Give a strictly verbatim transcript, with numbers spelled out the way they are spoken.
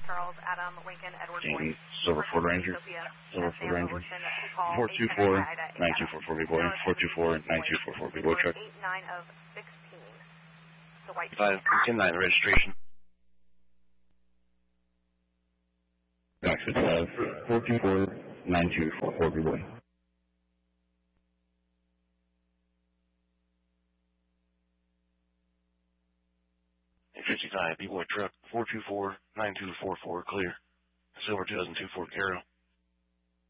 Charles, Adam, Lincoln, Edward, Boyd. Silver Ford Ranger. Silver Ford Ranger. four two four, nine two four four B boy. four two four, nine two four four B boy truck. eight nine of sixteen. The white. five ten nine registration. Max it's uh, four two four, nine two four four B boy. fifty-five B boy truck four two four, nine two four four clear. Silver two thousand two Ford Caro.